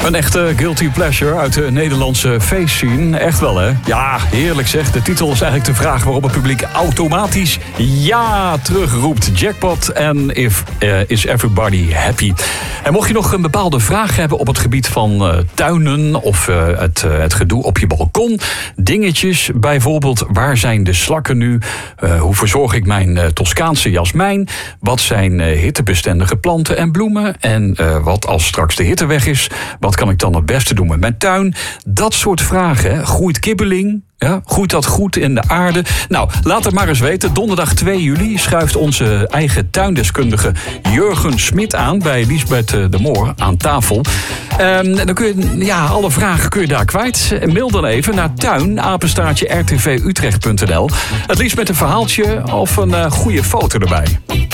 Een echte guilty pleasure uit de Nederlandse feestscene. Echt wel, hè? Ja, heerlijk zeg. De titel is eigenlijk de vraag waarop het publiek automatisch ja terugroept. Jackpot en is everybody happy? En mocht je nog een bepaalde vraag hebben op het gebied van tuinen of het gedoe op je balkon, dingetjes, bijvoorbeeld waar zijn de slakken nu? Hoe verzorg ik mijn Toscaanse jasmijn? Wat zijn hittebestendige planten en bloemen? En wat als straks de hitte weg is? Wat kan ik dan het beste doen met mijn tuin? Dat soort vragen. Hè? Groeit kibbeling? Ja, groeit dat goed in de aarde? Nou, laat het maar eens weten. Donderdag 2 juli schuift onze eigen tuindeskundige Jurgen Smit aan bij Liesbeth de Moor aan tafel. Dan kun je, alle vragen kun je daar kwijt. Mail dan even naar tuin@rtvutrecht.nl. Het liefst met een verhaaltje of een goede foto erbij.